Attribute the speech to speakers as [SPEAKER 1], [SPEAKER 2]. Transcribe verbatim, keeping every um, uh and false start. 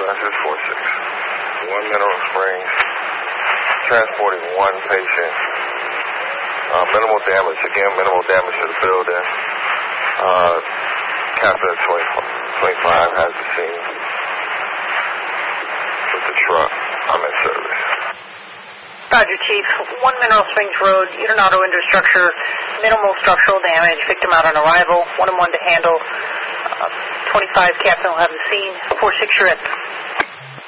[SPEAKER 1] Message four six. One Mineral Springs. Transporting one patient. Uh, minimal damage. Again, minimal damage to the building. Uh, Captain twenty-five has the scene with the truck. I'm in service.
[SPEAKER 2] Roger, Chief. One Mineral Springs Road, unit auto into structure, minimal structural damage, victim out on arrival, one and one to handle. Uh, twenty-five, Captain will have the scene. four six, you're at.